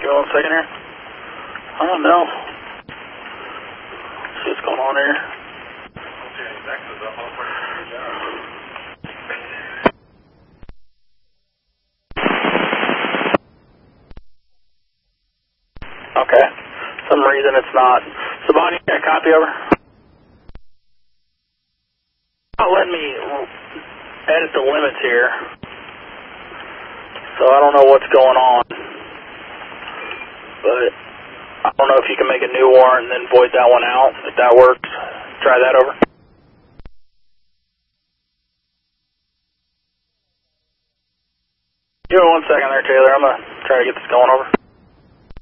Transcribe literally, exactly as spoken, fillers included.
Give me one second here. I don't know. See what's going on here. Okay. For some reason it's not. Sabani, got a copy over? Not letting me edit the limits here. So I don't know what's going on. But I don't know if you can make a new warrant and then void that one out. If that works, try that over. Give me one second there, Taylor. I'm going to try to get this going over.